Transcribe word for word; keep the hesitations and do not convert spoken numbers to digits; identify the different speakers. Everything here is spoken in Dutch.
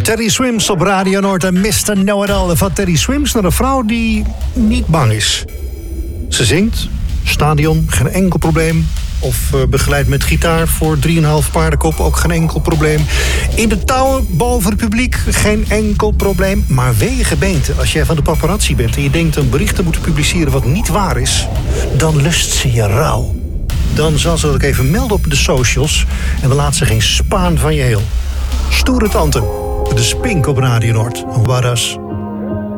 Speaker 1: Teddy Swims op Radio Noord en mister Know-it-all. Van Teddy Swims naar een vrouw die niet bang is. Ze zingt, stadion, geen enkel probleem. Of uh, begeleid met gitaar voor drieënhalf paardenkop, ook geen enkel probleem. In de touwen boven het publiek, geen enkel probleem. Maar wee gebeente, als jij van de paparazzi bent en je denkt een bericht te moeten publiceren wat niet waar is, dan lust ze je rauw. Dan zal ze dat ook even melden op de socials en we laten ze geen spaan van je heel. Stoere tante, de Spink op Radio Noord. Waras.